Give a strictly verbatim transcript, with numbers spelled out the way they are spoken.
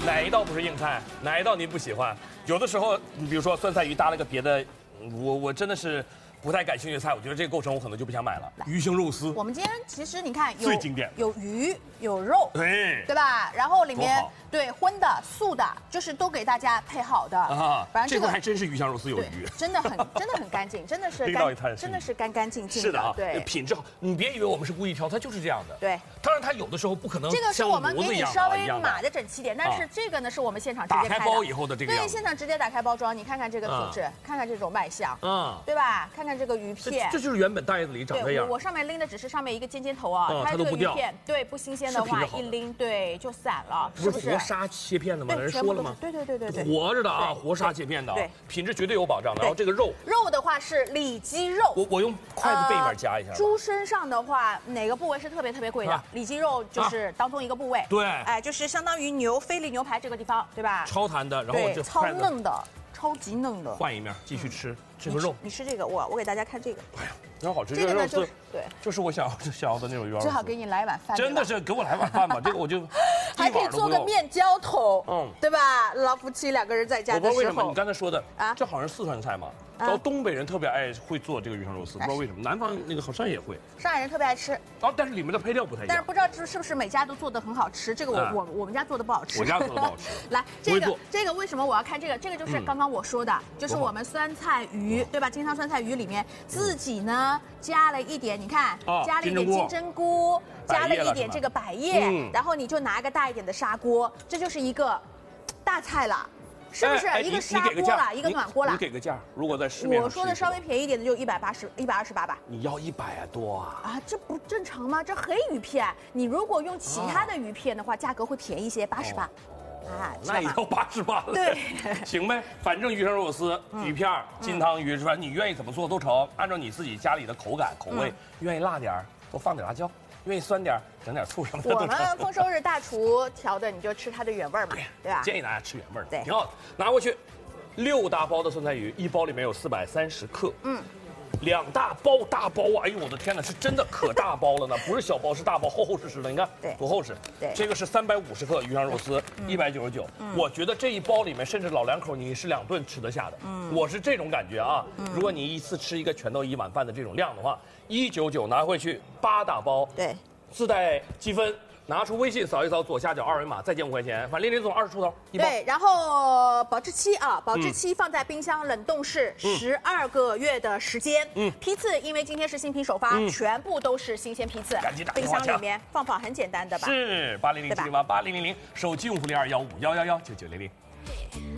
哪一道不是硬菜？哪一道您不喜欢？有的时候，你比如说酸菜鱼搭了个别的，我我真的是不太感兴趣的菜，我觉得这个构成我可能就不想买了。鱼腥肉丝， 我们今天其实你看有最经典有鱼有肉， 对对吧？然后里面多好对荤的素的，就是都给大家配好的啊， 反正这个这个还真是鱼香肉丝有对鱼。 真的很真的很干净，真的是这道菜是干真的是干干净净是的啊， 对。 品质好，你别以为我们是故意挑，它就是这样的。 对， 当然它有的时候不可能这个是像我们给你模子一样稍微啊一样的码的整齐点，但是啊这个呢是我们现场直接开的打开包以后的这个样对， 子。 现场直接打开包装，你看看这个啊品质，看看这种卖相， 嗯， 对吧？看看这个鱼这片。 这就是原本袋子里长这对， 样我。我上面拎的只是上面一个尖尖头啊， 嗯它这个它都不掉鱼片，对，不新鲜的话是品质好的一拎，对，就散了， 不不是活杀切片的吗？ 对， 人全部都是说了吗？ 对对对对对， 活着的啊， 对活杀切片的啊对， 品质绝对有保障的。 对然后这个肉， 肉的话是里脊肉， 我我用筷子背面夹一下吧。 呃猪身上的话，哪个部位是特别特别贵的啊？ 里脊肉就是当中一个部位。 对哎，就是相当于牛菲力牛排这个地方，对吧？ 超弹的，然后我对，超这筷子嫩的，超级嫩的。 换一面继续吃这个你吃肉， 你吃这个，我我给大家看这个， 哎呀，真好吃。 这个呢肉丝就是对， 就是我想要想要的那种鱼肉丝。 正好给你来一碗饭。 真的对吧是给我来碗饭吧，这个我就还可以做个面浇头， 嗯对吧？老夫妻两个人在家我不知道为什么， 的时候你，刚才说的啊这好像是四川菜嘛， 啊然后东北人特别爱会做这个鱼香肉丝，不知道为什么，南方那个好像也会， 上海人特别爱吃， 然后但是里面的配料不太一样。 但是不知道是是不是每家都做的很好吃。这个我啊我我们家做的不好吃， 我家做的不好吃来，这个不会做这个为什么我要看这个？这个就是嗯刚刚我说的，就是多好我们酸菜鱼，对吧？金汤酸菜鱼里面自己呢加了一点，你看啊加了一点金针菇金针菇， 百加了叶了是吧一点这个百叶嗯， 然后你就拿个大一点的砂锅，这就是一个大菜了。是不是一个哎哎你砂锅你给个价了，一个你暖锅了你？给个价，如果在市面上我说的吃稍微便宜一点的就一百八十、一百二十八吧。 你要一百啊多啊， 啊，这不正常吗？这黑鱼片，你如果用其他的鱼片的话，价格会便宜一些，八十八。啊，知道吗那也要八十八了。 对， 行呗，反正鱼香肉丝、鱼片儿、金汤鱼是吧？你愿意怎么做都成，按照你自己家里的口感口味，愿意辣点儿多放点辣椒，愿意酸点儿整点醋什么的我都成。 们丰收日大厨调的，你就吃它的原味儿嘛，对吧？ 建议大家吃原味儿的， 对挺好的。拿过去，六大包的酸菜鱼，一包里面有四百三十克。嗯。两大包大包啊！哎呦我的天哪，是真的可大包了呢，不是小包，是大包，厚厚实实的。你看， 对多厚实。 对这个是三百五十克鱼香肉丝，一百九十九。我觉得这一包里面，甚至老两口你是两顿吃得下的。嗯，我是这种感觉啊。如果你一次吃一个拳头一碗饭的这种量的话，一九九拿回去八大包， 对， 自带积分。拿出微信扫一扫左下角二维码，再减五块钱，反正零零总二十出头一包。 对，然后保质期啊，保质期放在冰箱冷冻室十二个月的时间。嗯，批次因为今天是新品首发，全部都是新鲜批次， 赶紧打冰电话抢箱里面放放很简单的吧。 是八零零七零八八零零零，手机用户零二幺五幺幺幺九九零零。